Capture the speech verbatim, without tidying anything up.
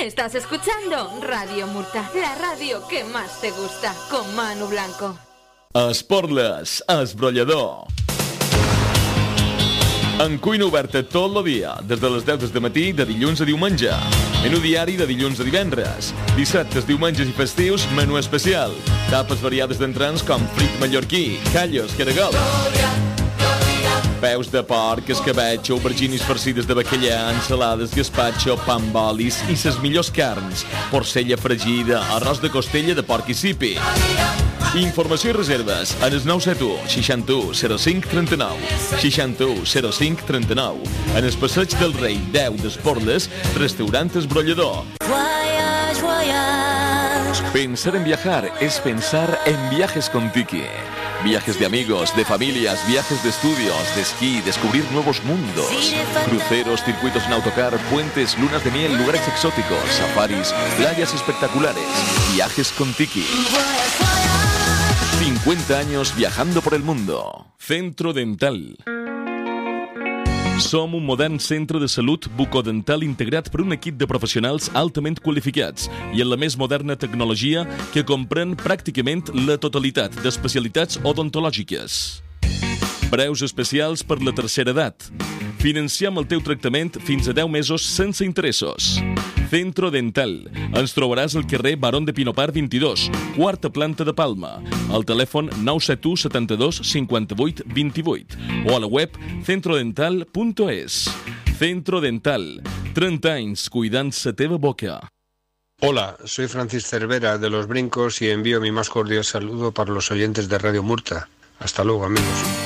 Estás escuchando Radio Murta, la radio que más te gusta, con Manu Blanco. Esporles, esbrollador. En cuina oberta tot el dia, des de les deu del matí, de dilluns a diumenge. Menú diari de dilluns a divendres. Dissabtes, diumenges i festius, menú especial. Tapes variades d'entrants com frit mallorquí, callos, caragol. Peus de porc, escabetx, auberginis farcides de bacallà, ensalades, gaspatxo, pa amb olis i ses millors carns. Porcella fregida, arròs de costella de porc i sipi. Informació i reserves en el nou set u, seixanta-u, zero cinc, trenta-nou. seixanta-u, zero cinc, trenta-nou. En el passeig del Rei deu d'Esporles, restaurant Esbrollador. Voyage, voyage. Pensar en viajar es pensar en Viajes con Tiki. Viajes de amigos, de familias, viajes de estudios, de esquí, descubrir nuevos mundos. Cruceros, circuitos en autocar, puentes, lunas de miel, lugares exóticos, safaris, playas espectaculares. Viajes con Tiki. cincuenta años viajando por el mundo. Centro Dental. Som un modern centre de salut bucodental integrat per un equip de professionals altament qualificats i en la més moderna tecnologia que comprèn pràcticament la totalitat d'especialitats odontològiques. Preus especials per la tercera edat. Financiem el teu tractament fins a deu mesos sense interessos. Centro Dental. Ens trobaràs al carrer Barón de Pinopar vint-i-dos, quarta planta de Palma, al telèfon nou set u, setanta-dos, cinquanta-vuit, vint-i-vuit o a la web centrodental punt es. Centro Dental. treinta anys cuidant la teva boca. Hola, soy Francis Cervera de Los Brincos y envío mi más cordial saludo para los oyentes de Radio Murta. Hasta luego, amigos.